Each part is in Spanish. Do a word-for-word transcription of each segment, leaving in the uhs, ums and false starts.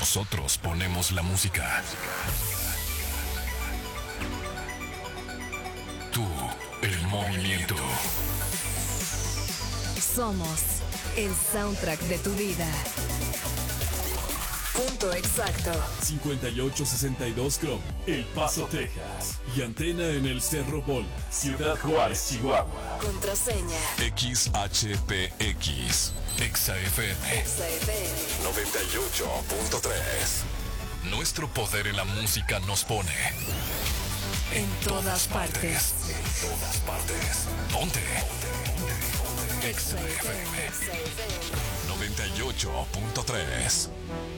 Nosotros ponemos la música. Tú, el movimiento. Somos el soundtrack de tu vida. Punto exacto. cincuenta y ocho sesenta y dos Chrome, El Paso, Texas. Y antena en el Cerro Bola, Ciudad Juárez, Chihuahua. Contraseña X H P X. Exa F M. Exa F M. noventa y ocho punto tres. Nuestro poder en la música nos pone En todas partes. En todas partes. Ponte. Exa F M. noventa y ocho punto tres.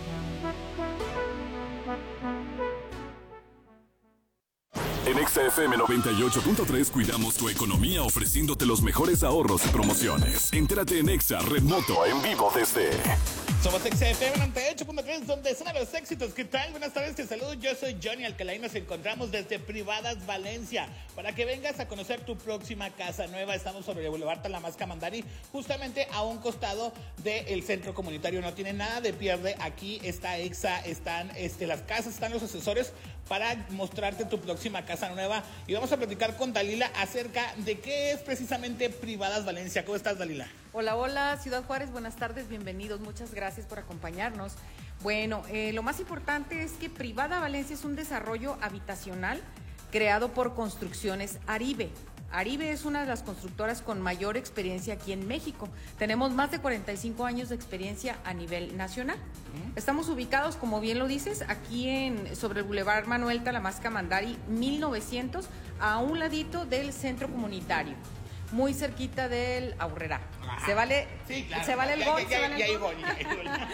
En Exa F M noventa y ocho punto tres cuidamos tu economía ofreciéndote los mejores ahorros y promociones. Entérate en Exa Red Moto en vivo desde... Somos Exa F M noventa y ocho punto tres, donde suenan los éxitos. ¿Qué tal? Buenas tardes, te saludo. Yo soy Johnny Alcalá y nos encontramos desde Privadas Valencia para que vengas a conocer tu próxima casa nueva. Estamos sobre el Boulevard Talamasca Mandari, justamente a un costado del centro comunitario. No tiene nada de pierde. Aquí está Exa, están este, las casas, están los asesores para mostrarte tu próxima casa nueva. Y vamos a platicar con Dalila acerca de qué es precisamente Privadas Valencia. ¿Cómo estás, Dalila? Hola, hola, Ciudad Juárez, buenas tardes, bienvenidos, muchas gracias por acompañarnos. Bueno, eh, lo más importante es que Privada Valencia es un desarrollo habitacional creado por Construcciones Aribe. Aribe es una de las constructoras con mayor experiencia aquí en México. Tenemos más de cuarenta y cinco años de experiencia a nivel nacional. Estamos ubicados, como bien lo dices, aquí en sobre el Boulevard Manuel Talamasca Mandari mil novecientos, a un ladito del centro comunitario, muy cerquita del Aurrera. Se vale, sí, claro, se vale el ya, gol, ya, se vale ya, el ya, gol. ya, ya, ya.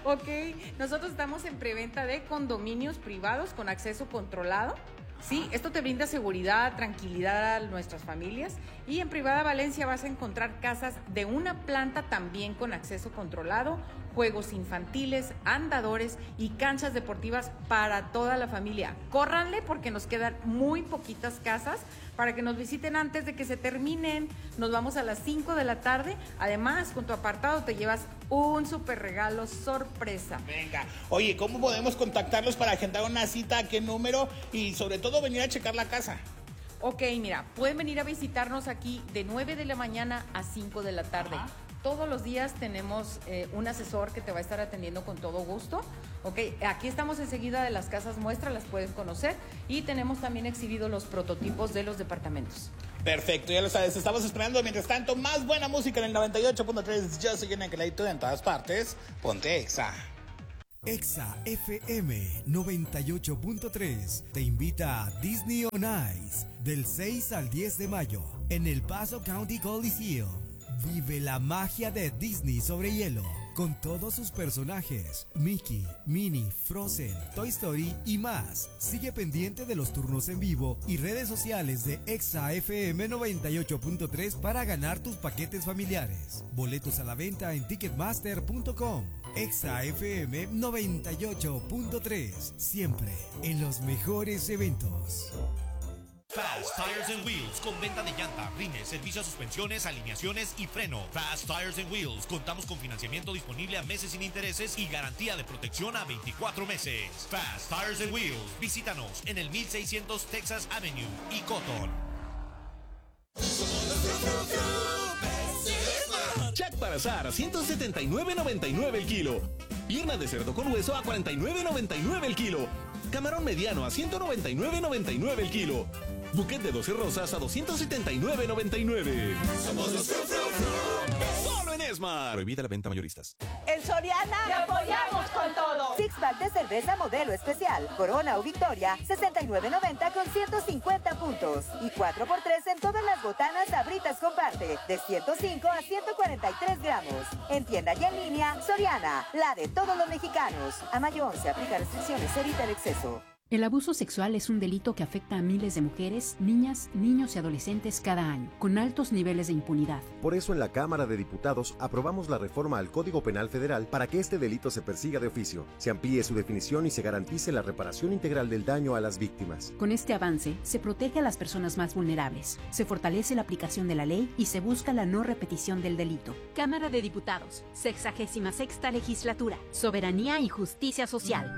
Ok, nosotros estamos en preventa de condominios privados con acceso controlado. Sí, esto te brinda seguridad, tranquilidad a nuestras familias. Y en Privada Valencia vas a encontrar casas de una planta también con acceso controlado, juegos infantiles, andadores y canchas deportivas para toda la familia. Córranle porque nos quedan muy poquitas casas para que nos visiten antes de que se terminen. Nos vamos a las cinco de la tarde. Además, con tu apartado te llevas un súper regalo sorpresa. Venga, oye, ¿cómo podemos contactarlos para agendar una cita? ¿A qué número? Y sobre todo venir a checar la casa. Ok, mira, pueden venir a visitarnos aquí de nueve de la mañana a cinco de la tarde. Ajá. Todos los días tenemos eh, un asesor que te va a estar atendiendo con todo gusto. Ok, aquí estamos enseguida de las casas muestra, las puedes conocer. Y tenemos también exhibidos los prototipos de los departamentos. Perfecto, ya lo sabes, estamos esperando. Mientras tanto, más buena música en el noventa y ocho punto tres. Yo soy Johnny Alcalá y tú en todas partes. Ponte Exa. Exa F M noventa y ocho punto tres te invita a Disney on Ice del seis al diez de mayo en El Paso County Coliseum. Vive la magia de Disney sobre hielo con todos sus personajes, Mickey, Minnie, Frozen, Toy Story y más. Sigue pendiente de los turnos en vivo y redes sociales de Exa F M noventa y ocho punto tres para ganar tus paquetes familiares. Boletos a la venta en ticketmaster punto com. Exa F M noventa y ocho punto tres, siempre en los mejores eventos. Fast Tires and Wheels, con venta de llanta, rines, servicio a suspensiones, alineaciones y freno. Fast Tires and Wheels, contamos con financiamiento disponible a meses sin intereses y garantía de protección a veinticuatro meses. Fast Tires and Wheels, visítanos en el mil seiscientos Texas Avenue y Cotton. Jack para azar a ciento setenta y nueve noventa y nueve el kilo. Pierna de cerdo con hueso a cuarenta y nueve noventa y nueve el kilo. Camarón mediano a ciento noventa y nueve noventa y nueve el kilo. Buquet de doce rosas a doscientos setenta y nueve noventa y nueve. Somos los Fru Fru Fru. Solo en Esmar. Prohibida la venta mayoristas. En Soriana te apoyamos con todo. Six pack de cerveza modelo especial, Corona o Victoria, sesenta y nueve noventa con ciento cincuenta puntos. Y cuatro por tres en todas las botanas Sabritas comparte, de ciento cinco a ciento cuarenta y tres gramos. En tienda y en línea, Soriana, la de todos los mexicanos. A mayo once, aplica restricciones, evita el exceso. El abuso sexual es un delito que afecta a miles de mujeres, niñas, niños y adolescentes cada año, con altos niveles de impunidad. Por eso en la Cámara de Diputados aprobamos la reforma al Código Penal Federal para que este delito se persiga de oficio, se amplíe su definición y se garantice la reparación integral del daño a las víctimas. Con este avance, se protege a las personas más vulnerables, se fortalece la aplicación de la ley y se busca la no repetición del delito. Cámara de Diputados, sexagésima sexta legislatura, soberanía y justicia social.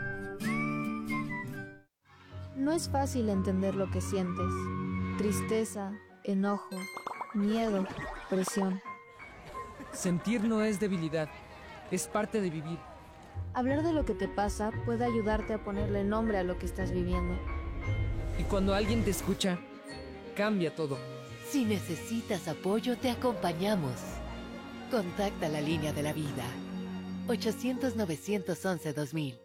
No es fácil entender lo que sientes. Tristeza, enojo, miedo, presión. Sentir no es debilidad, es parte de vivir. Hablar de lo que te pasa puede ayudarte a ponerle nombre a lo que estás viviendo. Y cuando alguien te escucha, cambia todo. Si necesitas apoyo, te acompañamos. Contacta la línea de la vida. ochocientos, novecientos once, dos mil.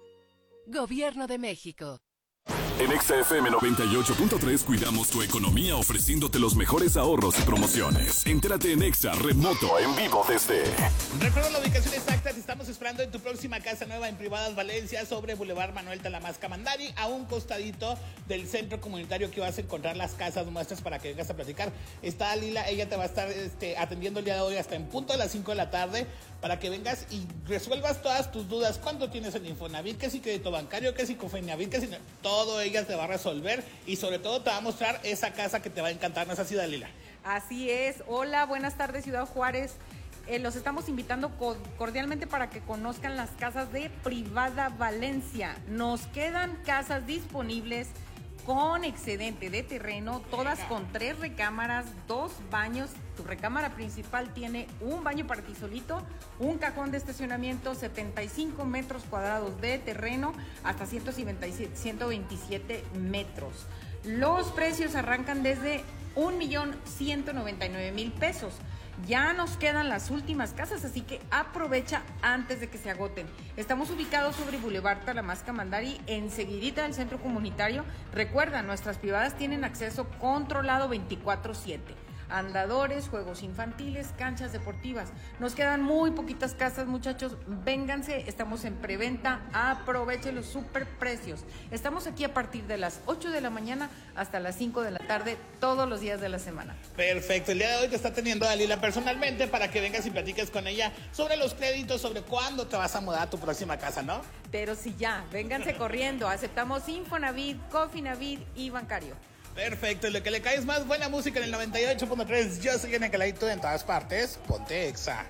Gobierno de México. En Exa F M noventa y ocho punto tres cuidamos tu economía ofreciéndote los mejores ahorros y promociones. Entérate en Exa Remoto en vivo desde... Recuerda la ubicación exacta, te estamos esperando en tu próxima casa nueva en Privadas Valencia sobre Boulevard Manuel Talamasca Mandari, a un costadito del centro comunitario que vas a encontrar las casas muestras para que vengas a platicar. Está Lila, ella te va a estar este, atendiendo el día de hoy hasta en punto de las cinco de la tarde para que vengas y resuelvas todas tus dudas. ¿Cuánto tienes en Infonavit? ¿Qué si crédito bancario? ¿Qué si Cofenavit? ¿Qué si no? Todo ella te va a resolver y sobre todo te va a mostrar esa casa que te va a encantar. ¿No es así, Dalila? Así es. Hola, buenas tardes, Ciudad Juárez. Eh, los estamos invitando cordialmente para que conozcan las casas de Privada Valencia. Nos quedan casas disponibles con excedente de terreno, todas con tres recámaras, dos baños. Tu recámara principal tiene un baño para ti solito, un cajón de estacionamiento, setenta y cinco metros cuadrados de terreno, hasta ciento veintisiete metros. Los precios arrancan desde un millón ciento noventa y nueve mil pesos. Ya nos quedan las últimas casas, así que aprovecha antes de que se agoten. Estamos ubicados sobre Boulevard Talamasca Mandari, enseguidita del centro comunitario. Recuerda, nuestras privadas tienen acceso controlado veinticuatro siete. Andadores, juegos infantiles, canchas deportivas. Nos quedan muy poquitas casas, muchachos. Vénganse, estamos en preventa. Aprovechen los super precios. Estamos aquí a partir de las ocho de la mañana hasta las cinco de la tarde, todos los días de la semana. Perfecto. El día de hoy te está atendiendo Dalila personalmente para que vengas y platiques con ella sobre los créditos, sobre cuándo te vas a mudar a tu próxima casa, ¿no? Pero si ya, vénganse corriendo. Aceptamos Infonavit, Cofinavit y bancario. Perfecto, y lo que le cae es más buena música en el noventa y ocho punto tres. Yo soy en Ecaladito en todas partes. Ponte Exa.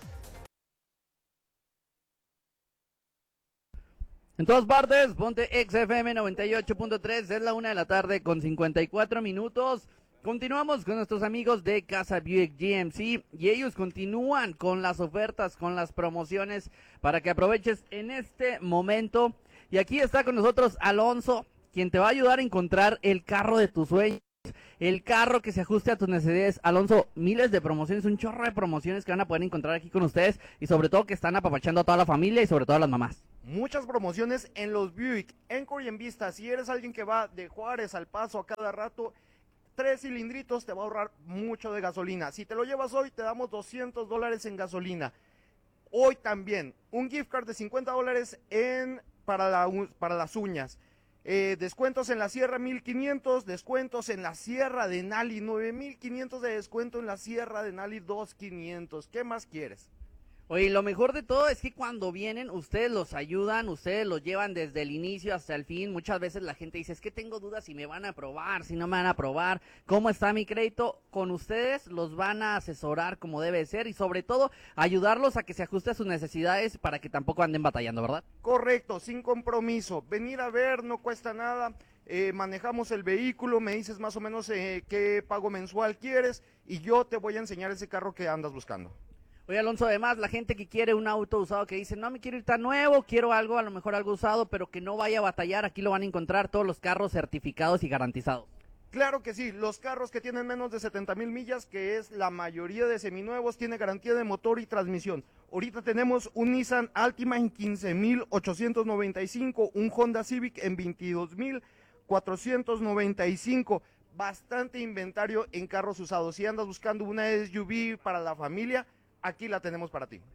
En todas partes, ponte Exa F M noventa y ocho punto tres. Es la una de la tarde con cincuenta y cuatro minutos. Continuamos con nuestros amigos de Casa Buick G M C y ellos continúan con las ofertas, con las promociones para que aproveches en este momento. Y aquí está con nosotros Alonso, quien te va a ayudar a encontrar el carro de tus sueños, el carro que se ajuste a tus necesidades. Alonso, miles de promociones, un chorro de promociones que van a poder encontrar aquí con ustedes y sobre todo que están apapachando a toda la familia y sobre todo a las mamás. Muchas promociones en los Buick, Encore y en Vista. Si eres alguien que va de Juárez al Paso a cada rato, tres cilindritos te va a ahorrar mucho de gasolina. Si te lo llevas hoy, te damos doscientos dólares en gasolina. Hoy también, un gift card de cincuenta dólares en, para, la, para las uñas. Eh, descuentos en la Sierra mil quinientos, descuentos en la Sierra de Nali, nueve mil quinientos de descuento en la Sierra de Nali, dos mil quinientos. ¿Qué más quieres? Oye, lo mejor de todo es que cuando vienen, ustedes los ayudan, ustedes los llevan desde el inicio hasta el fin. Muchas veces la gente dice, es que tengo dudas si me van a aprobar, si no me van a aprobar, cómo está mi crédito. Con ustedes los van a asesorar como debe ser y sobre todo ayudarlos a que se ajuste a sus necesidades para que tampoco anden batallando, ¿verdad? Correcto, sin compromiso. Venir a ver no cuesta nada. Eh, manejamos el vehículo, me dices más o menos eh, qué pago mensual quieres y yo te voy a enseñar ese carro que andas buscando. Oye, Alonso, además, la gente que quiere un auto usado, que dice, no me quiero ir tan nuevo, quiero algo, a lo mejor algo usado, pero que no vaya a batallar, aquí lo van a encontrar todos los carros certificados y garantizados. Claro que sí, los carros que tienen menos de setenta mil millas, que es la mayoría de seminuevos, tiene garantía de motor y transmisión. Ahorita tenemos un Nissan Altima en quince mil ochocientos noventa y cinco, un Honda Civic en veintidós mil cuatrocientos noventa y cinco, bastante inventario en carros usados. Si andas buscando una S U V para la familia, aquí la tenemos para ti.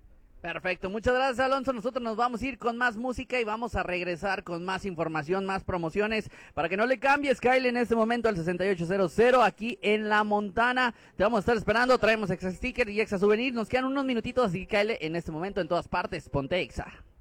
Perfecto, muchas gracias, Alonso. Nosotros nos vamos a ir con más música y vamos a regresar con más información, más promociones. Para que no le cambies, Kyle, en este momento al sesenta y ocho cero cero aquí en La Montana. Te vamos a estar esperando, traemos Exa Sticker y Exa Souvenir. Nos quedan unos minutitos, así que Kyle, en este momento en todas partes, ponte Exa.